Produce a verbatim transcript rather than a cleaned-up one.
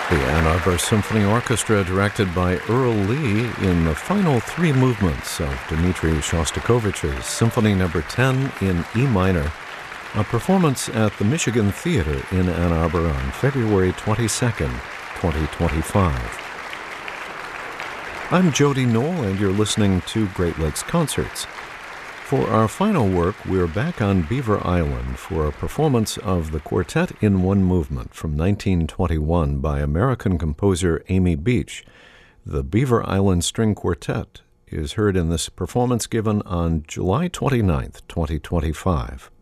The Ann Arbor Symphony Orchestra, directed by Earl Lee, in the final three movements of Dmitri Shostakovich's Symphony Number ten in E minor, a performance at the Michigan Theater in Ann Arbor on February twenty-second, twenty twenty-five. I'm Jody Knoll, and you're listening to Great Lakes Concerts. For our final work, we're back on Beaver Island for a performance of the Quartet in One Movement from nineteen twenty-one by American composer Amy Beach. The Beaver Island String Quartet is heard in this performance given on July twenty-ninth, twenty twenty-five.